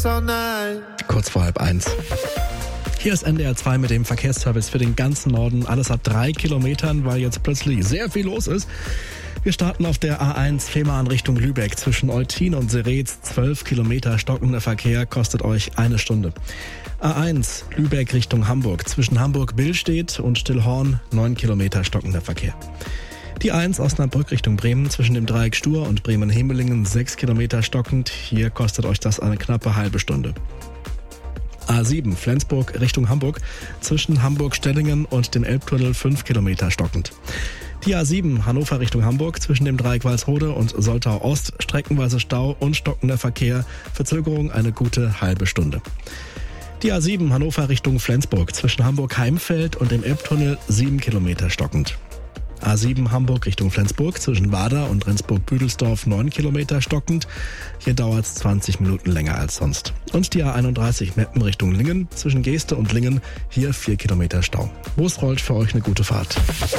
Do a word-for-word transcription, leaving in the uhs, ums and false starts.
Kurz vor halb eins. Hier ist N D R zwei mit dem Verkehrsservice für den ganzen Norden. Alles ab drei Kilometern, weil jetzt plötzlich sehr viel los ist. Wir starten auf der A eins Fehmarn Richtung Lübeck. Zwischen Eutin und Seretz zwölf Kilometer stockender Verkehr kostet euch eine Stunde. A eins Lübeck Richtung Hamburg. Zwischen Hamburg-Billstedt und Stillhorn neun Kilometer stockender Verkehr. Die eins Osnabrück Richtung Bremen zwischen dem Dreieck Stur und Bremen-Hemelingen sechs Kilometer stockend. Hier kostet euch das eine knappe halbe Stunde. A sieben Flensburg Richtung Hamburg zwischen Hamburg-Stellingen und dem Elbtunnel fünf Kilometer stockend. Die A sieben Hannover Richtung Hamburg zwischen dem Dreieck Walsrode und Soltau Ost streckenweise Stau und stockender Verkehr. Verzögerung eine gute halbe Stunde. Die A sieben Hannover Richtung Flensburg zwischen Hamburg-Heimfeld und dem Elbtunnel sieben Kilometer stockend. A sieben Hamburg Richtung Flensburg zwischen Wader und Rendsburg-Büdelsdorf neun Kilometer stockend. Hier dauert es zwanzig Minuten länger als sonst. Und die A einunddreißig Meppen Richtung Lingen zwischen Geeste und Lingen. Hier vier Kilometer Stau. Bus rollt für euch eine gute Fahrt.